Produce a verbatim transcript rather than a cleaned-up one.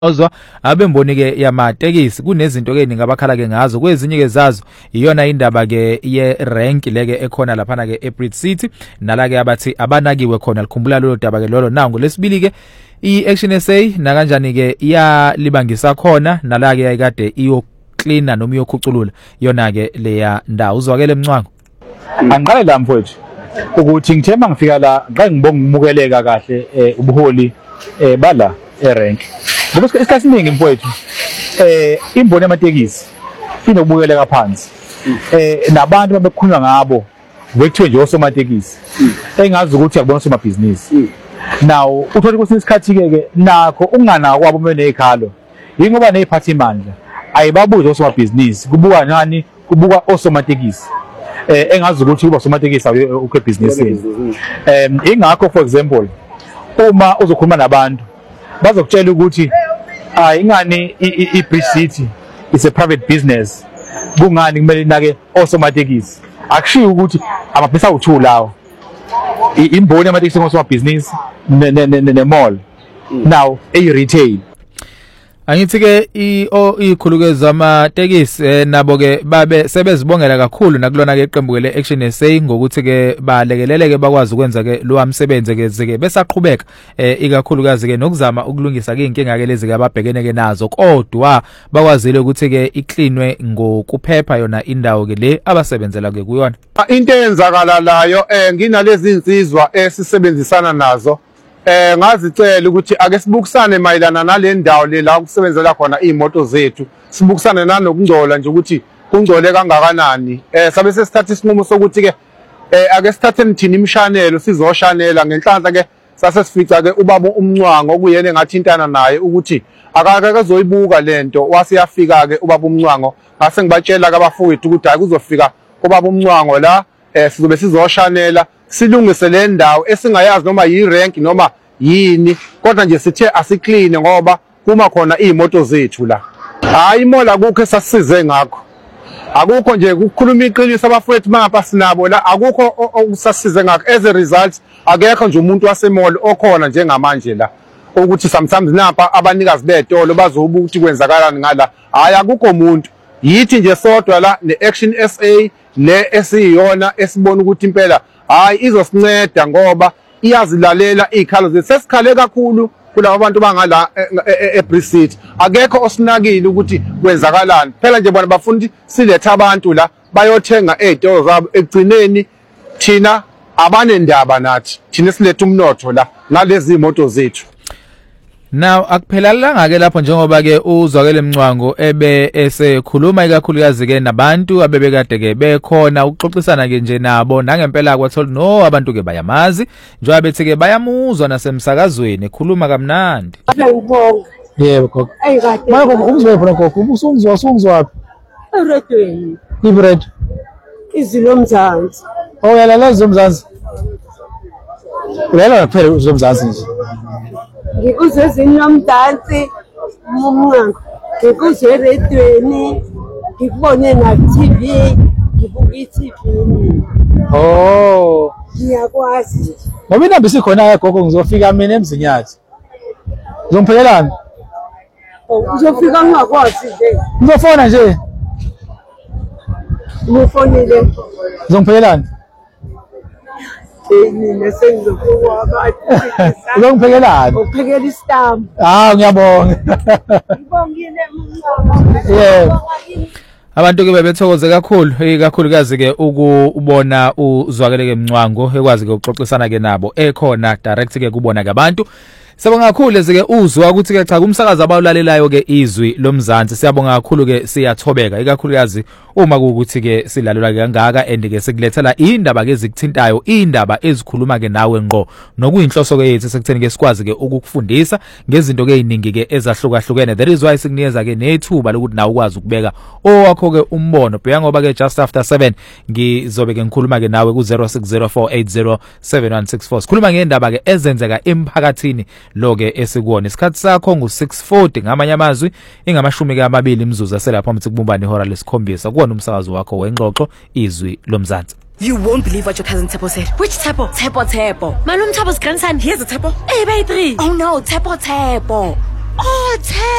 ozwa abemboni ke yamatekisi kunezinto ke ningabakhala ke ngazo kwezinye ke zazo iyona indaba ke ye rank leke ekhona lapha na ke eBridge City nala ke abathi abanakiwe khona likhumbula lolo daba ke lolo nango lesibili ke iAction S A na kanjani ke iya libangisa khona nala ke ayikade iyo cleaner noma iyokhuculula yona ke leya ndawo uzwakele emncwango angiqale la mfowethu ukuthi ngithema ngifika la xa ngibonga umukeleka kahle ubuholi bala erank ngoba isikhathi esiningi mfowethu eh imboni yamatekisi inokubukeleka phansi eh nabantu babekukhulunywa ngabo bekuthiwe nje osomatekisi engazi ukuthi akubona somabhizinisi now uthola ukuthi isikhathi ke ke nakho ungana kwabo benezikhalo yingoba neziphathi imandla ayibabuze osomabhizinisi kubuka nani kubuka osomatekisi eh engazi ukuthi kuba osomatekisi ukwe business em ingakho for example uma uzokhuluma nabantu bazokutshela ukuthi hayi ingani iBridge City is a private business kungani kumele inake osomatekisi akushiyo ukuthi amabhizinisi awuthu lawo imboni yamatekisi ngosomabhizinisi ne mall now a retail angithi ke ikhulukeza amatekisi nabo ke babe sebezibongela kakhulu nakulona ke iqembu le Action S A ngokuthi ke balekeleleke bakwazi ukwenza ke lo umsebenze ke zike besaqhubeka ikakhulukazi ke nokuzama ukulungisa ke inkinga ke lezi ke ababhekene ke nazo kodwa bakwazile ukuthi ke iklinwe ngokuphepha yona indawo ke le abasebenzela ke kuyona into eyenzakala layo nginalezi insizwa esisebenzisana nazo Eh ngazicela ukuthi ake sibukisane mayilana nalendawo le la ukusebenzela khona izimoto zethu sibukisane nanokungcola nje ukuthi kungcole kangakanani eh sabe sesithatha isinqumo sokuthi ke eh ake sithathe nithini imshanelo sizoshanela ngenhlanhla ke sase sifica ke ubaba uMncwango okuyena engathintana naye ukuthi akake kazoyibuka lento wasiyafika ke ubaba uMncwango ngase ngibatshela ke abafowethu ukuthi hayi kuzofika ubaba uMncwango la eh sizobe sizoshanela silungise le ndawo esingayazi noma yi-rank noma yini kodwa nje sithe asiclean ngoba kuma khona izimoto zethu la hayi imola akukho esasize ngakho akukho nje ukukhuluma iqiniso abafowethu mangapha sinabo la akukho okusasize ngakho as a result akekho nje umuntu wasemall okhona njengamanje la ukuthi sometimes napha abanikazi betolo bazobuka ukuthi kwenzakalani ngala hayi akukho umuntu yithi nje sodwa la neAction S A le esiyona esibona ukuthi impela hayi izosinceda ngoba iyazilalela izikhalo zethu sesikhale kakhulu kulabo bantu bangala eBridge City akekho osinakile ukuthi kwenzakalani phela nje bona bafuna silethe abantu la bayothenga ezitolo zabo egcineni thina abanendaba nathi thina silethe umnotho la nalezi imoto zethu. Now akuphelalanga ke lapho njengoba ke uzwakele emncwango ebe esekhuluma ikakhulukazi ke nabantu abebekade ke bekhona ukuxoxisana ke nje nabo nangempela kwathola no abantu ke bayamazi njengoba bethi ke bayamuzwa nasemsakazweni ekhuluma kamnandi. Ngibonga. Yebo gogo. Ayikade. Manje umzwe khona gogo ubusungizwa usungizwa eredweni. Ibred. Izilomzansi. Oh yala lezo mzansi. Ulela kuphela uzomzansi nje. Ngikuze zinomdansi umnqango ngikuze eredweni ngikubone na T V ngibuka i-T V. Oh ngiyakwazi ngoba inamba isikhona gogo ngizofika mina emzinyathi uzomphekelana uzofika ngakwazi nje ngizofona nje ufonile uzomphekelana mina sengizokuwa kahle uzongiphekelana uphekela istamp ah ngiyabonga ngibongile mama yebo abantu ke bebethokoze kakhulu ikakhulukazi ke ukubona uzwakele ke emncwango ekwazi ke ukuxoxisana ke nabo ekhona direct ke kubona ke abantu siyabonga kakhulu lezike uzwa ukuthi ke cha kumsakaza abawulalelayo ke izwi lomzansi siyabonga kakhulu ke siyathobeka ikakhulukazi uma ukuthi ke silalelwa ke kangaka and ke sikulethela indaba ke ezikuthintayo indaba ezikhuluma ke nawe ngqo nokuyinhloso ke yethu sekutheni ke sikwazi ke ukukufundisa ngezinto ke eziningi ke ezahlukahlukene that is why sikunikeza ke nethuba lokuthi nawe ukwazi ukubeka owakho ke umbono bheka ngoba ke just after seven ngizobe ke ngikhuluma ke nawe ku zero six zero four eight zero seven one six four sikhuluma ngendaba ke ezenzeka emphakathini loke esikuona isikhathi sakho ngu six forty ngamanye amazwi ingamashumi ke amabili imzuzu aselapha umthi kubumbana ihora lesikhombisa kuona umsakazo wakho wengxoxo izwi lomzansi. You won't believe what your cousin Tepo said. Which Tepo? Tepo Tepo. Malum Tepo's grandson, here's a Tepo. Hey, baby three. Oh no, Tepo Tepo. Oh, Ted.